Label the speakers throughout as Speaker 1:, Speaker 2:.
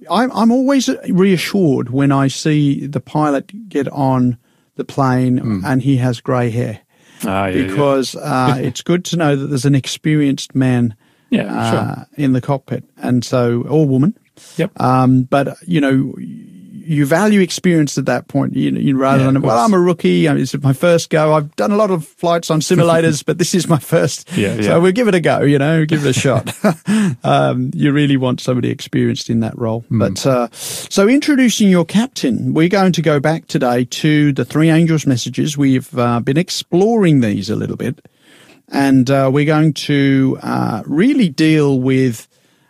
Speaker 1: I'm always reassured when I see the pilot get on the plane and he has grey hair. Because it's good to know that there's an experienced man in the cockpit, and so, or woman.
Speaker 2: Yep.
Speaker 1: But, you value experience at that point, rather than, well, I'm a rookie. This is my first go. I've done a lot of flights on simulators, but this is my first. So we'll give it a go, give it a shot. You really want somebody experienced in that role. But so introducing your captain, we're going to go back today to the three angels' messages. We've been exploring these a little bit, and we're going to really deal with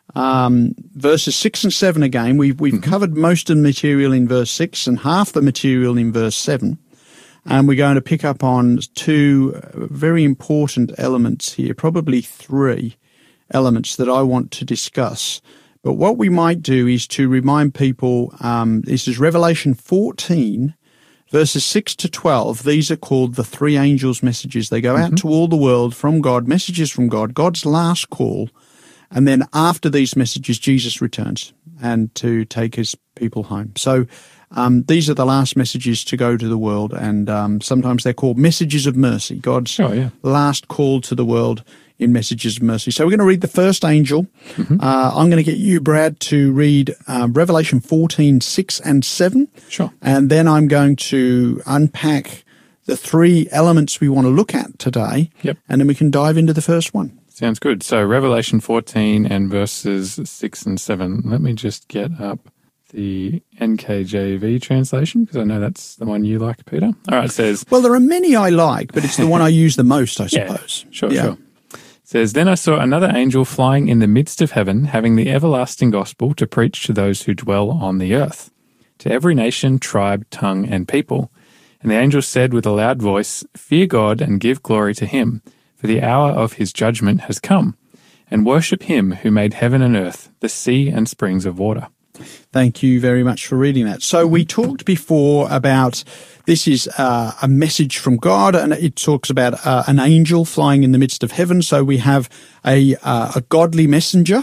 Speaker 1: verses 6 and 7 again. We've covered most of the material in verse 6 and half the material in verse 7. And we're going to pick up on two very important elements here, probably three elements that I want to discuss. But what we might do is to remind people, this is Revelation 14, verses 6 to 12. These are called the three angels' messages. They go out to all the world from God, messages from God, God's last call. And then after these messages, Jesus returns and to take his people home. So these are the last messages to go to the world, and sometimes they're called messages of mercy, God's last call to the world in messages of mercy. So we're going to read the first angel. I'm going to get you, Brad, to read Revelation 14, 6 and 7.
Speaker 2: Sure.
Speaker 1: And then I'm going to unpack the three elements we want to look at today, and then we can dive into the first one.
Speaker 2: Sounds good. So Revelation 14 and verses 6 and 7. Let me just get up the NKJV translation, because I know that's the one you like, Peter. All right, it says...
Speaker 1: Well, there are many I like, but it's the one I use the most, I suppose.
Speaker 2: Sure. It says, Then I saw another angel flying in the midst of heaven, having the everlasting gospel to preach to those who dwell on the earth, to every nation, tribe, tongue, and people. And the angel said with a loud voice, Fear God and give glory to him, for the hour of his judgment has come, and worship him who made heaven and earth, the sea and springs of water.
Speaker 1: Thank you very much for reading that. So we talked before about this is a message from God, and it talks about an angel flying in the midst of heaven. So we have a godly messenger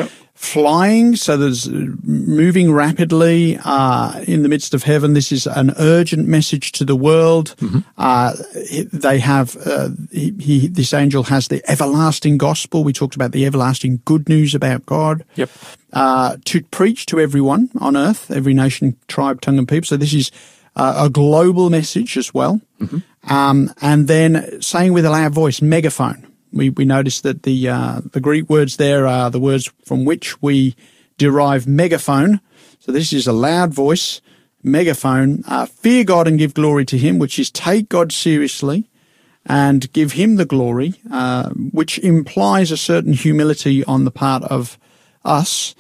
Speaker 1: flying, so there's moving rapidly in the midst of heaven. This is an urgent message to the world. They have this angel has the everlasting gospel. We talked about the everlasting good news about God. To preach to everyone on earth, every nation, tribe, tongue, and people. So this is a global message as well. And then saying with a loud voice, megaphone. We noticed that the Greek words there are the words from which we derive megaphone. So this is a loud voice, megaphone. Fear God and give glory to him, which is take God seriously and give him the glory, which implies a certain humility on the part of us,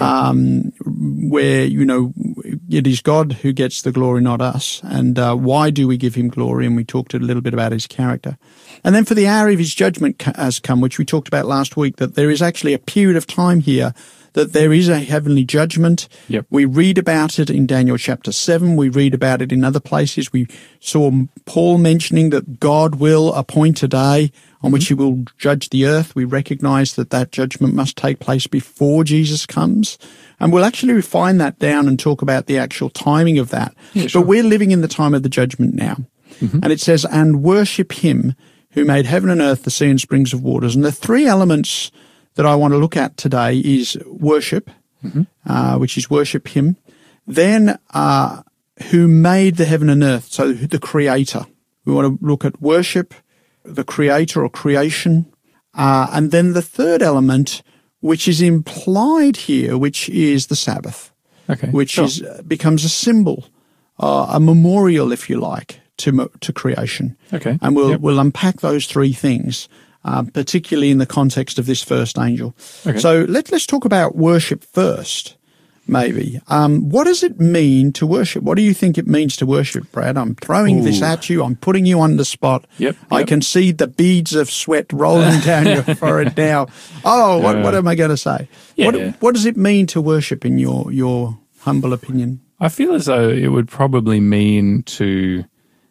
Speaker 1: where, it is God who gets the glory, not us. And why do we give him glory? And we talked a little bit about his character. And then for the hour of his judgment has come, which we talked about last week, that there is actually a period of time here that there is a heavenly judgment. We read about it in Daniel chapter 7. We read about it in other places. We saw Paul mentioning that God will appoint a day on which he will judge the earth. We recognize that judgment must take place before Jesus comes. And we'll actually refine that down and talk about the actual timing of that. But we're living in the time of the judgment now. And it says, and worship him who made heaven and earth, the sea and springs of waters. And the three elements that I want to look at today is worship, which is worship him. Then who made the heaven and earth, so the creator. We want to look at worship, the creator or creation. And then the third element, which is implied here, which is the Sabbath, which becomes a symbol, a memorial, if you like, to creation. And we'll unpack those three things, particularly in the context of this first angel. So let's talk about worship first, maybe. What does it mean to worship? What do you think it means to worship, Brad? I'm throwing this at you. I'm putting you on the spot. I can see the beads of sweat rolling down your forehead now. What am I going to say? What does it mean to worship in your humble opinion?
Speaker 2: I feel as though it would probably mean to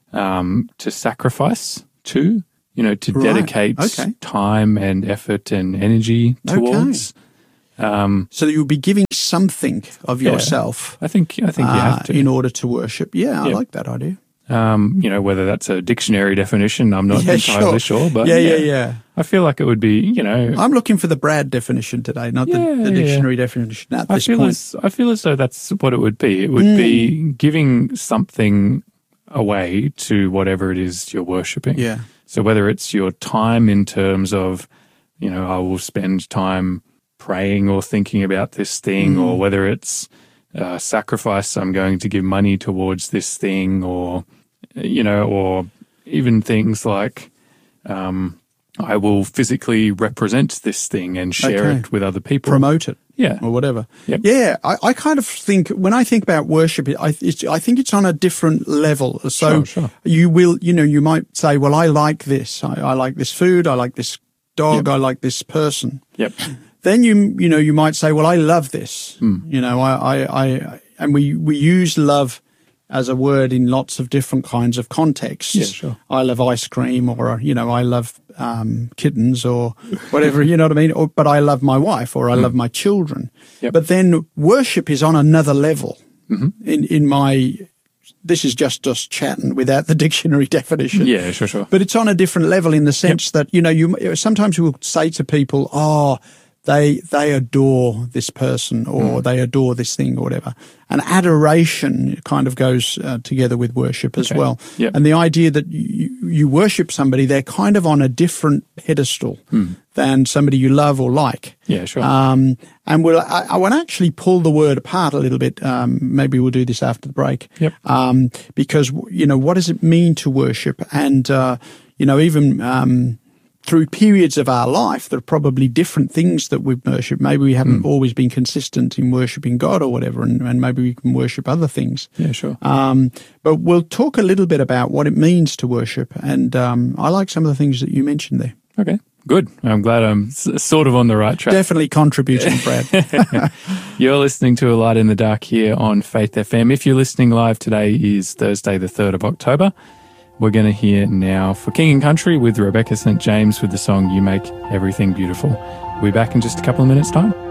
Speaker 2: sacrifice to dedicate time and effort and energy towards.
Speaker 1: So that you'll be giving something of yourself.
Speaker 2: I think you have to.
Speaker 1: In order to worship. Yeah, I like that idea.
Speaker 2: Whether that's a dictionary definition, I'm not entirely sure. But
Speaker 1: yeah.
Speaker 2: I feel like it would be,
Speaker 1: I'm looking for the Brad definition today, not the dictionary definition at this point.
Speaker 2: I feel as though that's what it would be. It would be giving something away to whatever it is you're worshipping.
Speaker 1: Yeah.
Speaker 2: So whether it's your time in terms of, I will spend time praying or thinking about this thing, or whether it's sacrifice, I'm going to give money towards this thing, or even things like I will physically represent this thing and share it with other people.
Speaker 1: Promote it.
Speaker 2: Yeah.
Speaker 1: Or whatever.
Speaker 2: Yep.
Speaker 1: Yeah. I kind of think, when I think about worship, I think it's on a different level. So
Speaker 2: sure.
Speaker 1: You will, you might say, well, I like this. I like this food. I like this dog. I like this person.
Speaker 2: Yep.
Speaker 1: Then you might say, well, I love this. And we use love as a word in lots of different kinds of contexts.
Speaker 2: Yeah, sure.
Speaker 1: I love ice cream, or, I love kittens, or whatever, you know what I mean? But I love my wife, or I love my children.
Speaker 2: Yep.
Speaker 1: But then worship is on another level. This is just us chatting without the dictionary definition.
Speaker 2: Yeah, sure.
Speaker 1: But it's on a different level in the sense that, sometimes we'll say to people, they adore this person, or they adore this thing, or whatever. And adoration kind of goes together with worship as well.
Speaker 2: Yep.
Speaker 1: And the idea that you worship somebody, they're kind of on a different pedestal than somebody you love or like.
Speaker 2: Yeah, sure.
Speaker 1: And I want to actually pull the word apart a little bit. Maybe we'll do this after the break.
Speaker 2: Yep.
Speaker 1: Because, what does it mean to worship? And, even through periods of our life, there are probably different things that we worship. Maybe we haven't always been consistent in worshipping God or whatever, and maybe we can worship other things.
Speaker 2: Yeah, sure.
Speaker 1: But we'll talk a little bit about what it means to worship, and I like some of the things that you mentioned there.
Speaker 2: Okay, good. I'm glad I'm sort of on the right track.
Speaker 1: Definitely contributing, Brad.
Speaker 2: You're listening to A Light in the Dark here on Faith FM. If you're listening live, today is Thursday, the 3rd of October. We're going to hear now For King and Country with Rebecca St. James with the song You Make Everything Beautiful. We'll be back in just a couple of minutes' time.